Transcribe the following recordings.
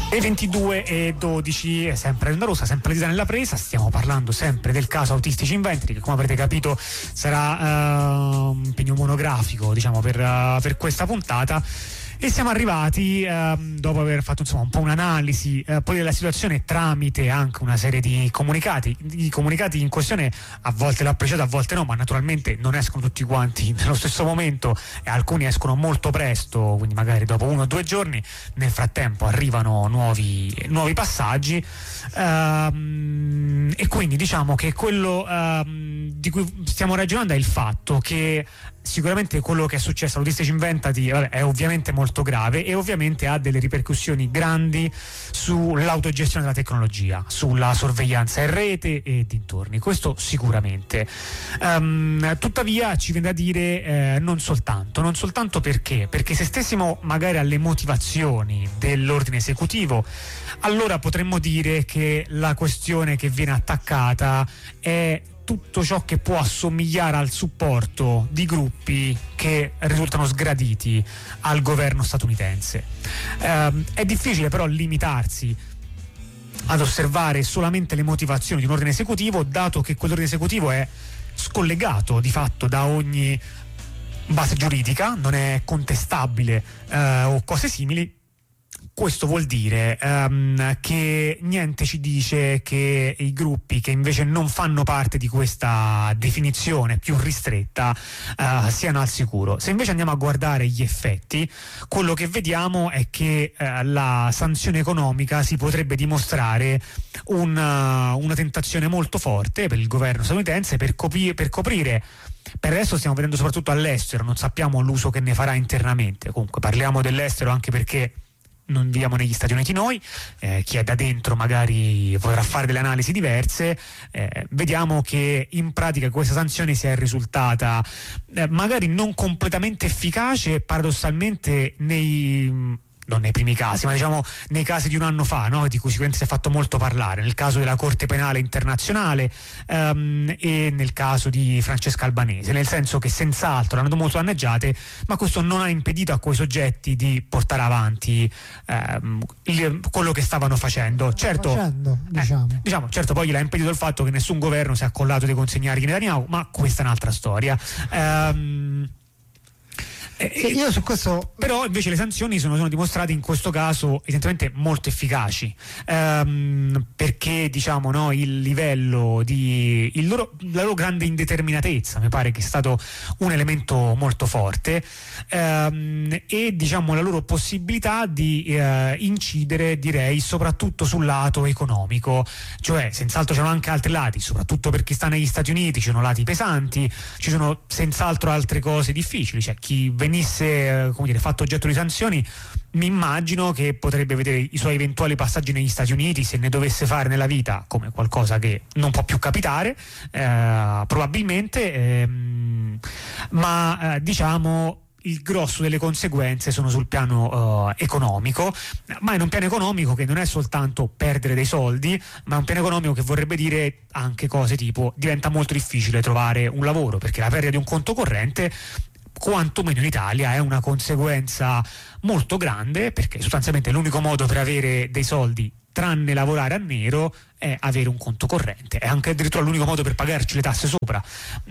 E 22:12, sempre Onda Rossa, sempre Lisa nella presa. Stiamo parlando sempre del caso Autistici Inventri, che come avrete capito sarà un impegno monografico, diciamo, per questa puntata. E siamo arrivati, dopo aver fatto insomma un po' un'analisi poi della situazione tramite anche una serie di comunicati. I comunicati in questione a volte l'ho appreciato, a volte no, ma naturalmente non escono tutti quanti nello stesso momento e alcuni escono molto presto, quindi magari dopo 1 o 2 giorni. Nel frattempo arrivano nuovi passaggi, e quindi diciamo che quello di cui stiamo ragionando è il fatto che sicuramente quello che è successo all'Autistici Inventati è ovviamente molto grave e ovviamente ha delle ripercussioni grandi sull'autogestione della tecnologia, sulla sorveglianza in rete e dintorni, questo sicuramente. Tuttavia ci viene da dire non soltanto perché se stessimo magari alle motivazioni dell'ordine esecutivo, allora potremmo dire che la questione che viene attaccata è tutto ciò che può assomigliare al supporto di gruppi che risultano sgraditi al governo statunitense. È difficile però limitarsi ad osservare solamente le motivazioni di un ordine esecutivo, dato che quell'ordine esecutivo è scollegato di fatto da ogni base giuridica, non è contestabile o cose simili. Questo vuol dire che niente ci dice che i gruppi che invece non fanno parte di questa definizione più ristretta siano al sicuro. Se invece andiamo a guardare gli effetti, quello che vediamo è che la sanzione economica si potrebbe dimostrare una tentazione molto forte per il governo statunitense per coprire. Per adesso stiamo vedendo soprattutto all'estero, non sappiamo l'uso che ne farà internamente. Comunque parliamo dell'estero anche perché non viviamo negli Stati Uniti noi, chi è da dentro magari potrà fare delle analisi diverse. Vediamo che in pratica questa sanzione sia risultata magari non completamente efficace, paradossalmente non nei primi casi, ma diciamo nei casi di un anno fa, no? Di cui sicuramente si è fatto molto parlare, nel caso della Corte Penale Internazionale e nel caso di Francesca Albanese, nel senso che senz'altro hanno molto danneggiate, ma questo non ha impedito a quei soggetti di portare avanti quello che stavano facendo. Certo, certo, poi gliel'ha impedito il fatto che nessun governo si è accollato dei consegnari di Netanyahu, ma questa è un'altra storia. Io su questo però invece le sanzioni sono dimostrate in questo caso evidentemente molto efficaci, perché diciamo no, il livello la loro grande indeterminatezza mi pare che è stato un elemento molto forte, e diciamo la loro possibilità di incidere, direi, soprattutto sul lato economico, cioè senz'altro c'erano anche altri lati, soprattutto per chi sta negli Stati Uniti ci sono lati pesanti, ci sono senz'altro altre cose difficili, cioè chi venisse fatto oggetto di sanzioni, mi immagino che potrebbe vedere i suoi eventuali passaggi negli Stati Uniti, se ne dovesse fare nella vita, come qualcosa che non può più capitare, probabilmente, ma diciamo il grosso delle conseguenze sono sul piano economico, ma in un piano economico che non è soltanto perdere dei soldi, ma è un piano economico che vorrebbe dire anche cose tipo diventa molto difficile trovare un lavoro, perché la perdita di un conto corrente quantomeno in Italia è una conseguenza molto grande, perché sostanzialmente l'unico modo per avere dei soldi, tranne lavorare a nero, è avere un conto corrente, è anche addirittura l'unico modo per pagarci le tasse sopra,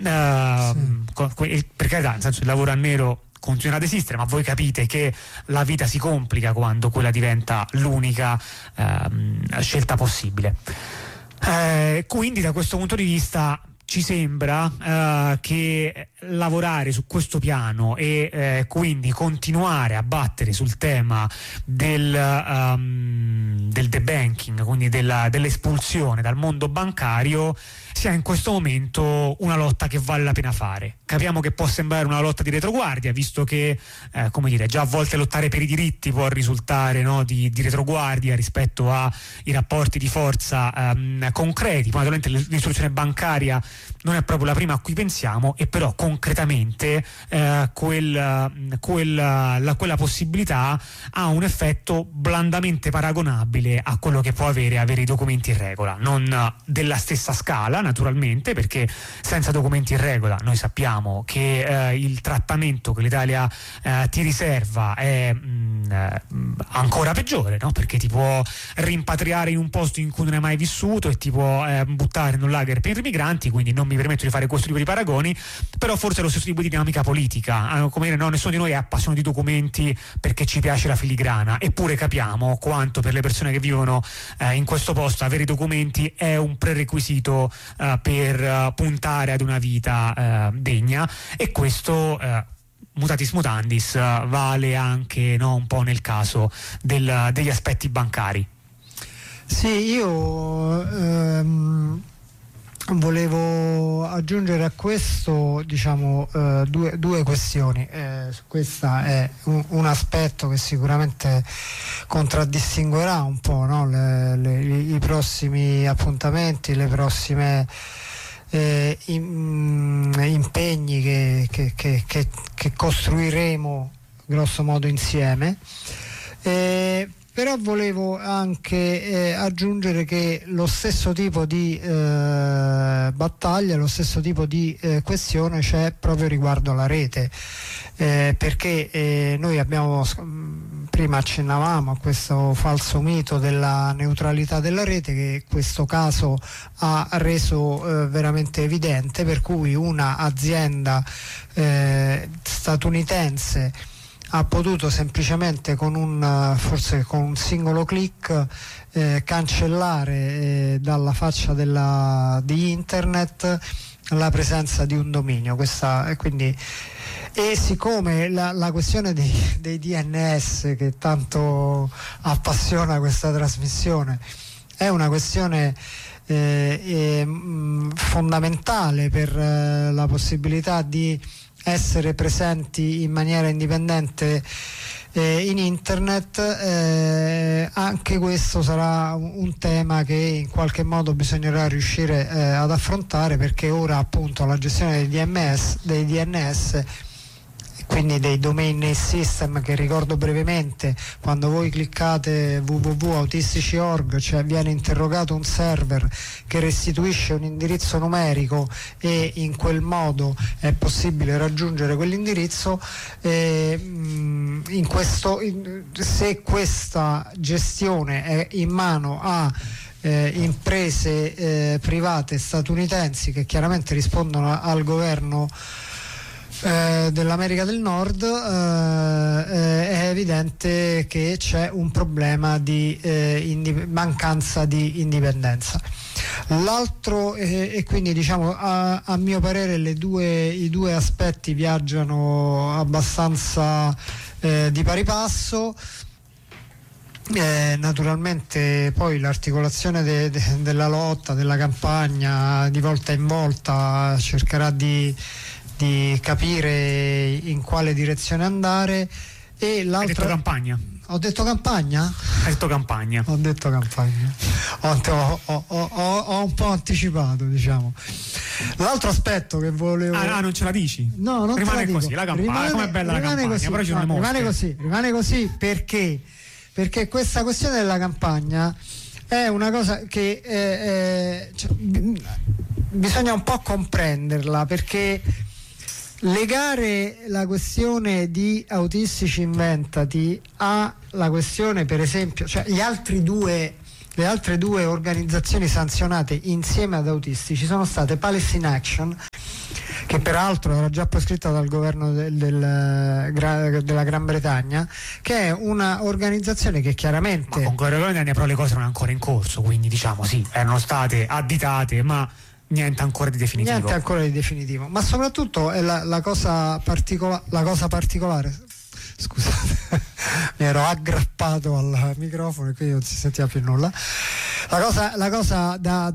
per carità, nel senso il lavoro a nero continua ad esistere, ma voi capite che la vita si complica quando quella diventa l'unica scelta possibile. Quindi da questo punto di vista ci sembra che lavorare su questo piano e quindi continuare a battere sul tema del debanking, quindi dell'espulsione dal mondo bancario, sia in questo momento una lotta che vale la pena fare. Capiamo che può sembrare una lotta di retroguardia, visto che già a volte lottare per i diritti può risultare, no, di retroguardia rispetto ai rapporti di forza concreti. Poi naturalmente l'istituzione bancaria non è proprio la prima a cui pensiamo, e però concretamente quella possibilità ha un effetto blandamente paragonabile a quello che può avere i documenti in regola, non della stessa scala naturalmente, perché senza documenti in regola noi sappiamo che il trattamento che l'Italia ti riserva è ancora peggiore, no? Perché ti può rimpatriare in un posto in cui non hai mai vissuto e ti può buttare in un lager per i migranti, quindi non mi permetto di fare questo tipo di paragoni, però forse è lo stesso tipo di dinamica politica, come dire, no, nessuno di noi è appassionato di documenti perché ci piace la filigrana, eppure capiamo quanto per le persone che vivono in questo posto avere i documenti è un prerequisito per puntare ad una vita degna, e questo mutatis mutandis vale anche, no, un po' nel caso degli aspetti bancari. Sì, io volevo aggiungere a questo, diciamo, due questioni. Questa è un aspetto che sicuramente contraddistinguerà un po', no, i prossimi appuntamenti, le prossime impegni che costruiremo grosso modo insieme. Però volevo anche aggiungere che lo stesso tipo di battaglia, lo stesso tipo di questione c'è proprio riguardo alla rete, perché noi abbiamo, prima accennavamo a questo falso mito della neutralità della rete, che questo caso ha reso veramente evidente, per cui una azienda statunitense ha potuto semplicemente forse con un singolo click cancellare dalla faccia di internet la presenza di un dominio. E siccome la questione dei DNS, che tanto appassiona questa trasmissione, è una questione fondamentale per la possibilità di essere presenti in maniera indipendente in internet, anche questo sarà un tema che in qualche modo bisognerà riuscire ad affrontare, perché ora appunto la gestione dei DNS, quindi dei domain name system, che ricordo brevemente, quando voi cliccate www.autistici.org, cioè viene interrogato un server che restituisce un indirizzo numerico e in quel modo è possibile raggiungere quell'indirizzo. Se questa gestione è in mano a imprese private statunitensi, che chiaramente rispondono al governo dell'America del Nord, è evidente che c'è un problema di mancanza di indipendenza. L'altro, e quindi diciamo a mio parere i due aspetti viaggiano abbastanza di pari passo. Naturalmente poi l'articolazione della lotta, della campagna, di volta in volta cercherà di capire in quale direzione andare. E l'altra... Hai detto campagna? Ho detto campagna? Hai detto campagna. Ho detto campagna. Ho un po' anticipato, diciamo. L'altro aspetto che volevo... non ce la dici? No, non rimane te la dico. così, la campagna, com'è bella la campagna, così, però ci sono rimane così perché questa questione della campagna è una cosa che bisogna un po' comprenderla, perché legare la questione di Autistici Inventati alla questione, per esempio, cioè le altre due organizzazioni sanzionate insieme ad Autistici sono state Palestine Action, che peraltro era già prescritta dal governo della Gran Bretagna, che è una organizzazione che chiaramente... Ma con Gran Bretagna però le cose non sono ancora in corso, quindi diciamo sì, erano state additate, ma niente ancora di definitivo. Ma soprattutto è la cosa particolare. Scusate, mi ero aggrappato al microfono e quindi non si sentiva più nulla. La cosa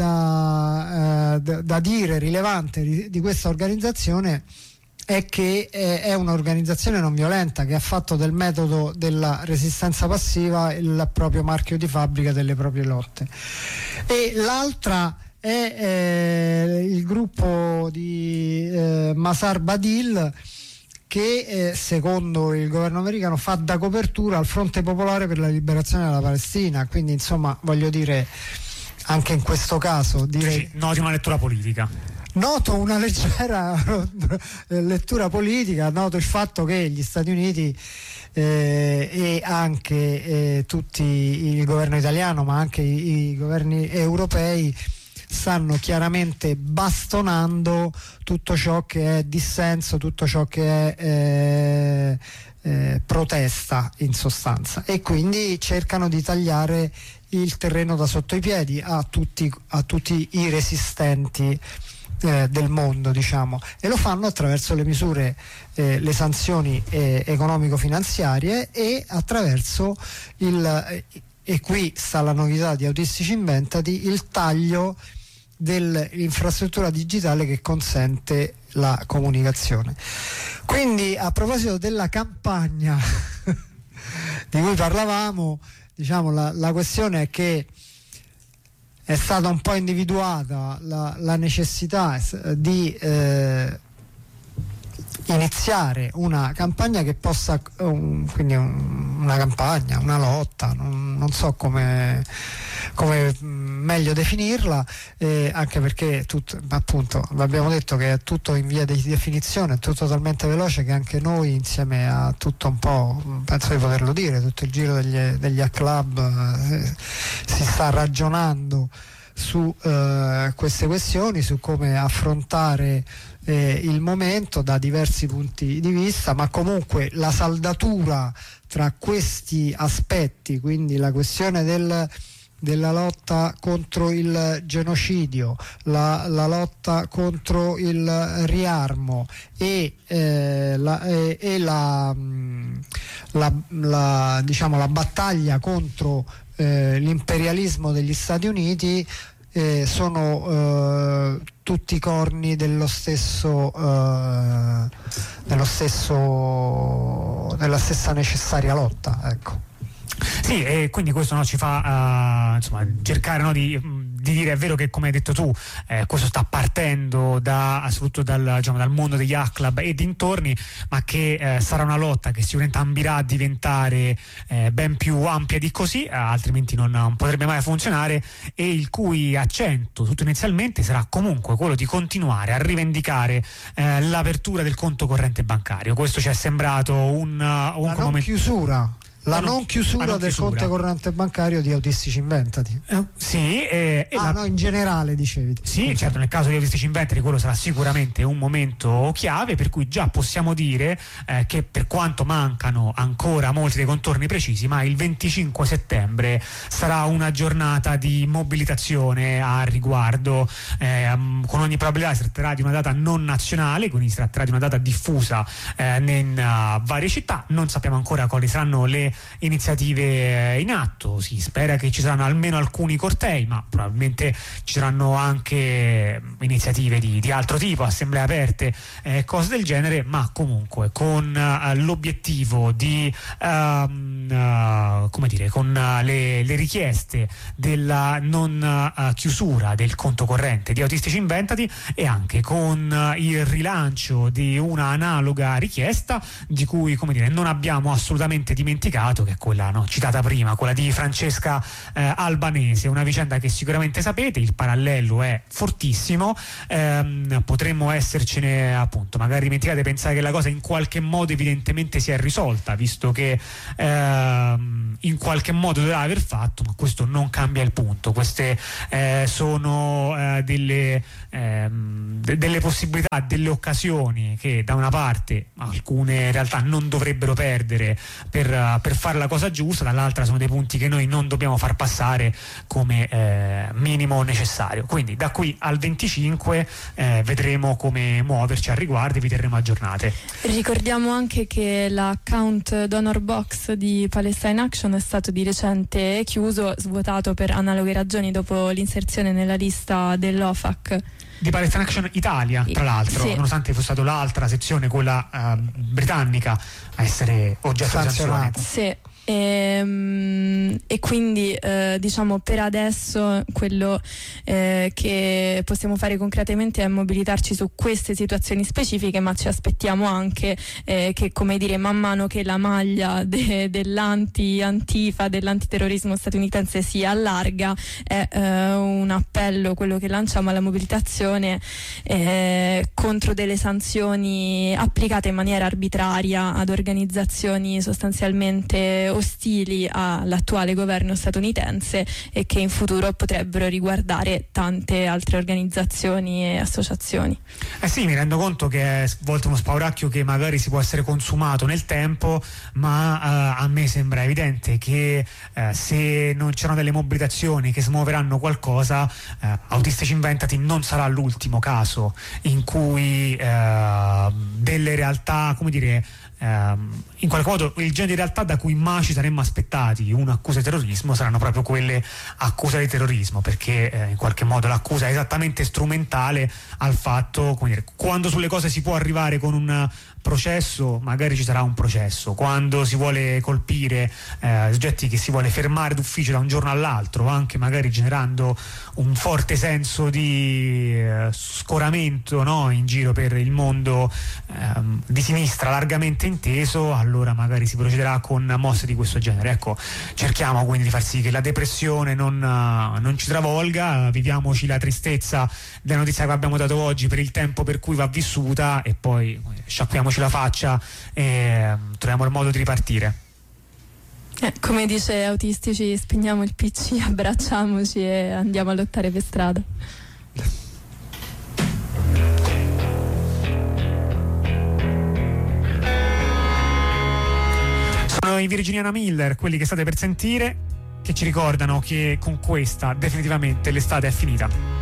da dire rilevante di questa organizzazione è che è un'organizzazione non violenta, che ha fatto del metodo della resistenza passiva il proprio marchio di fabbrica delle proprie lotte. E l'altra è il gruppo di Masar Badil, che secondo il governo americano fa da copertura al Fronte Popolare per la Liberazione della Palestina. Quindi insomma, voglio dire, anche in questo caso direi noti una lettura politica. Noto una leggera lettura politica, noto il fatto che gli Stati Uniti e anche tutti il governo italiano, ma anche i governi europei, stanno chiaramente bastonando tutto ciò che è dissenso, tutto ciò che è protesta in sostanza, e quindi cercano di tagliare il terreno da sotto i piedi a tutti i resistenti del mondo, diciamo, e lo fanno attraverso le misure, le sanzioni economico-finanziarie, e attraverso e qui sta la novità di Autistici Inventati, il taglio dell'infrastruttura digitale che consente la comunicazione. Quindi, a proposito della campagna di cui parlavamo, diciamo, la questione è che è stata un po' individuata la necessità di iniziare una campagna che possa, quindi una campagna, una lotta, non so come meglio definirla, anche perché appunto abbiamo detto che è tutto in via di definizione, è tutto talmente veloce che anche noi, insieme a tutto un po', penso di poterlo dire, tutto il giro degli A-Club, si sta ragionando su queste questioni, su come affrontare il momento da diversi punti di vista, ma comunque la saldatura tra questi aspetti, quindi la questione della lotta contro il genocidio, la lotta contro il riarmo e diciamo la battaglia contro l'imperialismo degli Stati Uniti, sono tutti corni della stessa necessaria lotta, ecco. Sì, e quindi questo ci fa insomma, cercare di dire, è vero che, come hai detto tu, questo sta partendo soprattutto dal mondo degli A-Club e dintorni, ma che sarà una lotta che sicuramente ambirà a diventare ben più ampia di così, altrimenti non potrebbe mai funzionare, e il cui accento, tutto inizialmente, sarà comunque quello di continuare a rivendicare l'apertura del conto corrente bancario. Questo ci è sembrato un non chiusura. Non chiusura del conto corrente bancario di Autistici Inventati. Sì, no, in generale dicevi. Sì, certo, nel caso di Autistici Inventati quello sarà sicuramente un momento chiave, per cui già possiamo dire che, per quanto mancano ancora molti dei contorni precisi, ma il 25 settembre sarà una giornata di mobilitazione a riguardo. Con ogni probabilità si tratterà di una data non nazionale, quindi si tratterà di una data diffusa in varie città. Non sappiamo ancora quali saranno le iniziative in atto, si spera che ci saranno almeno alcuni cortei, ma probabilmente ci saranno anche iniziative di altro tipo, assemblee aperte, cose del genere, ma comunque con l'obiettivo di come dire, con le richieste della non chiusura del conto corrente di Autistici Inventati, e anche con il rilancio di una analoga richiesta di cui, come dire, non abbiamo assolutamente dimenticato, che è quella citata prima, quella di Francesca Albanese, una vicenda che sicuramente sapete, il parallelo è fortissimo, potremmo essercene appunto magari dimenticate, pensare che la cosa in qualche modo evidentemente si è risolta, visto che in qualche modo doveva aver fatto, ma questo non cambia il punto. Queste sono delle possibilità, delle occasioni che da una parte alcune in realtà non dovrebbero perdere per fare la cosa giusta, dall'altra sono dei punti che noi non dobbiamo far passare come minimo necessario. Quindi da qui al 25 vedremo come muoverci al riguardo e vi terremo aggiornate. Ricordiamo anche che l'account Donor Box di Palestine Action è stato di recente chiuso, svuotato per analoghe ragioni dopo l'inserzione nella lista dell'OFAC di Palestine Action Italia, tra l'altro, sì, nonostante fosse stata l'altra sezione, quella britannica, a essere oggetto di sanzione. Sì. e quindi diciamo per adesso quello che possiamo fare concretamente è mobilitarci su queste situazioni specifiche, ma ci aspettiamo anche che, come dire, man mano che la maglia dell'antifa, dell'antiterrorismo statunitense si allarga, è un appello quello che lanciamo alla mobilitazione contro delle sanzioni applicate in maniera arbitraria ad organizzazioni sostanzialmente ostili all'attuale governo statunitense e che in futuro potrebbero riguardare tante altre organizzazioni e associazioni. Sì, mi rendo conto che è a volte uno spauracchio che magari si può essere consumato nel tempo, ma a me sembra evidente che se non c'erano delle mobilitazioni che smuoveranno qualcosa, Autistici Inventati non sarà l'ultimo caso in cui delle realtà, come dire, in qualche modo il genere di realtà da cui mai ci saremmo aspettati un'accusa di terrorismo saranno proprio quelle accuse di terrorismo, perché in qualche modo l'accusa è esattamente strumentale al fatto, come dire, quando sulle cose si può arrivare con un processo, magari ci sarà un processo, quando si vuole colpire soggetti che si vuole fermare d'ufficio da un giorno all'altro, anche magari generando un forte senso di scoramento, no? In giro per il mondo di sinistra largamente inteso, allora magari si procederà con mosse di questo genere. Ecco, cerchiamo quindi di far sì che la depressione non ci travolga, viviamoci la tristezza della notizia che abbiamo dato oggi per il tempo per cui va vissuta e poi sciacquiamoci la faccia e troviamo il modo di ripartire. Come dice Autistici, spegniamo il PC, abbracciamoci e andiamo a lottare per strada. Sono i Virginiana Miller, quelli che state per sentire, che ci ricordano che con questa definitivamente l'estate è finita.